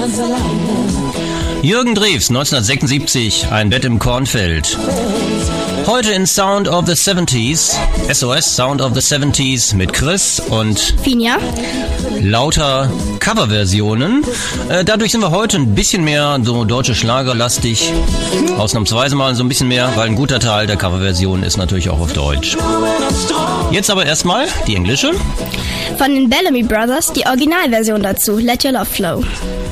Jürgen Drews, 1976, Ein Bett im Kornfeld. Heute in Sound of the 70s, SOS Sound of the 70s mit Chris und Finja. Lauter Coverversionen. Dadurch sind wir heute ein bisschen mehr so deutsche Schlagerlastig. Ausnahmsweise mal so ein bisschen mehr, weil ein guter Teil der Coverversion ist natürlich auch auf Deutsch. Jetzt aber erstmal die englische. Von den Bellamy Brothers die Originalversion dazu, Let Your Love Flow.